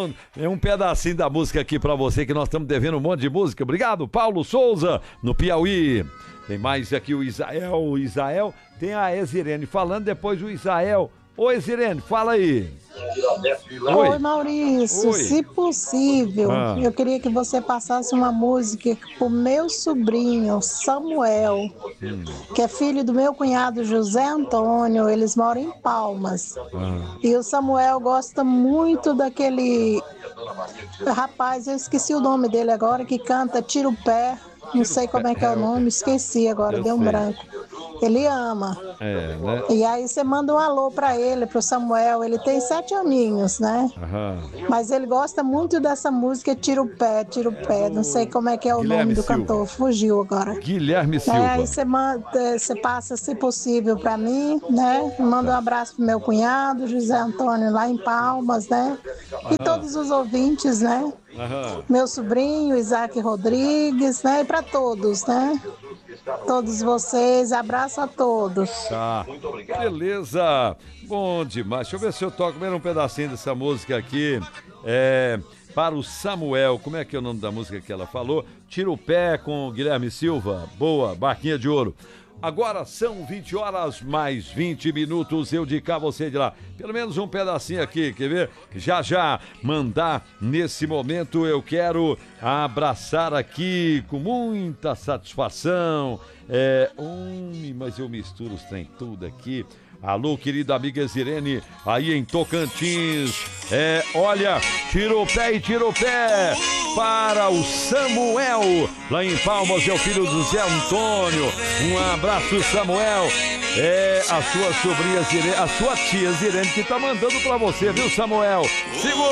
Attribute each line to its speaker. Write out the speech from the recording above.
Speaker 1: é um pedacinho da música aqui pra você, que nós estamos devendo um monte de música. Obrigado, Paulo Souza, no Piauí. Tem mais aqui o Isael, tem a Exirene falando, depois o Isael. Ô, Exirene, fala aí.
Speaker 2: Oi, Maurício.
Speaker 1: Oi.
Speaker 2: Se possível, eu queria que você passasse uma música pro meu sobrinho, Samuel, que é filho do meu cunhado José Antônio. Eles moram em Palmas. E o Samuel gosta muito daquele rapaz, eu esqueci o nome dele agora, que canta Tira o Pé. Não sei como é que é o nome, esqueci agora, deu um branco. Ele ama.
Speaker 1: Né?
Speaker 2: E aí você manda um alô pra ele, pro Samuel. Ele tem 7 aninhos, né? Mas ele gosta muito dessa música Tira o Pé, Tira o Pé. Não sei como é que é o
Speaker 1: Guilherme
Speaker 2: nome do
Speaker 1: Silva.
Speaker 2: cantor, fugiu agora.
Speaker 1: Guilherme Silva.
Speaker 2: Aí você passa, se possível, pra mim, né? Manda um abraço pro meu cunhado, José Antônio, lá em Palmas, né? E todos os ouvintes, né? Meu sobrinho, Isaac Rodrigues, né? E pra todos, né? Todos vocês, abraço a todos.
Speaker 1: Tá, beleza, bom demais. Deixa eu ver se eu toco mesmo um pedacinho dessa música aqui. Para o Samuel, como é que é o nome da música que ela falou? Tira o Pé com Guilherme Silva. Boa, Barquinha de Ouro. Agora são 20 horas mais 20 minutos, eu de cá, você de lá. Pelo menos um pedacinho aqui, quer ver? Já mandar nesse momento, eu quero abraçar aqui com muita satisfação. Mas eu misturo os trem tudo aqui. Alô, querida amiga Exirene, aí em Tocantins. Olha, tira o pé e tira o pé para o Samuel, lá em Palmas, é o filho do Zé Antônio. Um abraço, Samuel. A sua sobrinha Zirene, a sua tia Zirene que tá mandando pra você, viu, Samuel? Segura.